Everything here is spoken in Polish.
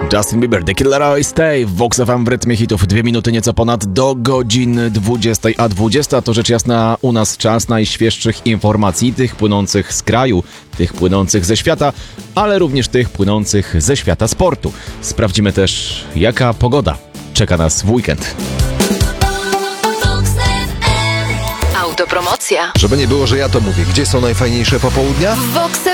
Justin Bieber, The Killer I Stay w Vox FM w rytmie hitów. 2 minuty nieco ponad do godziny 20, a 20 to rzecz jasna u nas czas najświeższych informacji, tych płynących z kraju, tych płynących ze świata, ale również tych płynących ze świata sportu. Sprawdzimy też, jaka pogoda czeka nas w weekend. Autopromocja Żeby nie było, że ja to mówię. Gdzie są najfajniejsze popołudnia? w Vox